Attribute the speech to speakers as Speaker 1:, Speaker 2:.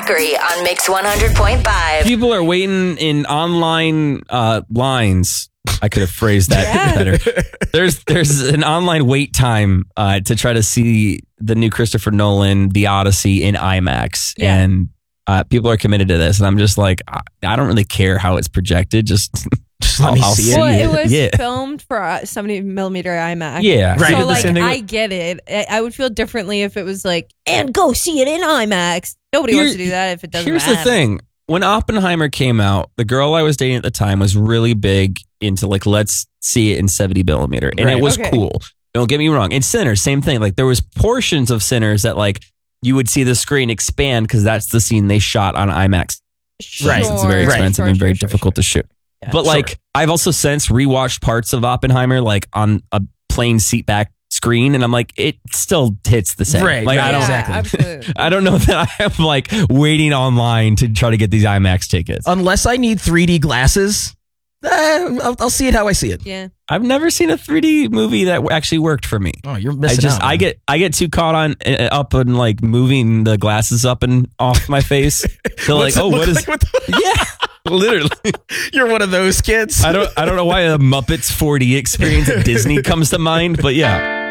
Speaker 1: Zachary on Mix 100.5.
Speaker 2: People are waiting in online lines. I could have phrased that better. There's an online wait time to try to see the new Christopher Nolan, The Odyssey in IMAX.
Speaker 3: Yeah.
Speaker 2: And people are committed to this. And I'm just like, I don't really care how it's projected. Just
Speaker 4: let me see it.
Speaker 3: Well, it was filmed for 70 millimeter IMAX.
Speaker 2: Yeah.
Speaker 4: Right.
Speaker 3: So,
Speaker 2: The same thing
Speaker 3: I get it. I would feel differently if it was like, and go see it in IMAX. Nobody wants to do that if it doesn't
Speaker 2: Here's
Speaker 3: matter.
Speaker 2: the thing. When Oppenheimer came out, the girl I was dating at the time was really big into like, let's see it in 70 millimeter. And
Speaker 4: Right.
Speaker 2: it was
Speaker 3: Okay.
Speaker 2: cool. Don't get me wrong. In Sinners, same thing. Like there was portions of Sinners that like you would see the screen expand because that's the scene they shot on IMAX.
Speaker 4: Right.
Speaker 2: It's very expensive and very difficult to shoot.
Speaker 3: Yeah.
Speaker 2: But like I've also since rewatched parts of Oppenheimer like on a plain seatback screen, and I'm like, it still hits the same.
Speaker 4: Right,
Speaker 2: Like
Speaker 4: right,
Speaker 2: I don't,
Speaker 4: exactly.
Speaker 3: Absolutely.
Speaker 2: I don't know that I am like waiting online to try to get these IMAX tickets.
Speaker 4: Unless I need 3D glasses, I'll see it how I see it.
Speaker 3: Yeah.
Speaker 2: I've never seen a 3D movie that actually worked for me.
Speaker 4: Oh, you're missing out.
Speaker 2: I get too caught on up and like moving the glasses up and off my face. So like,
Speaker 4: What's it
Speaker 2: oh,
Speaker 4: look
Speaker 2: what is?
Speaker 4: like with the-
Speaker 2: Yeah, literally.
Speaker 4: You're one of those kids.
Speaker 2: I don't know why a Muppets 4D experience at Disney comes to mind, but yeah.